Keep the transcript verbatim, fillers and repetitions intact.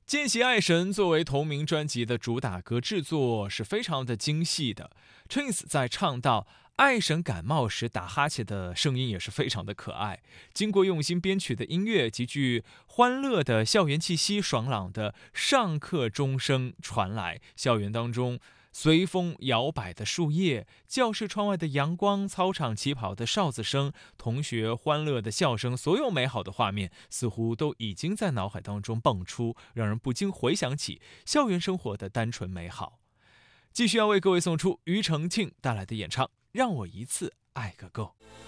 见习爱神作为同名专辑的主打歌，制作是非常的精细的。Twins 在唱到爱神感冒时打哈欠的声音也是非常的可爱。经过用心编曲的音乐，极具欢乐的校园气息，爽朗的上课钟声传来，校园当中随风摇摆的树叶，教室窗外的阳光，操场起跑的哨子声，同学欢乐的笑声，所有美好的画面似乎都已经在脑海当中蹦出，让人不禁回想起校园生活的单纯美好。继续要为各位送出庾澄庆带来的演唱《让我一次爱个够》。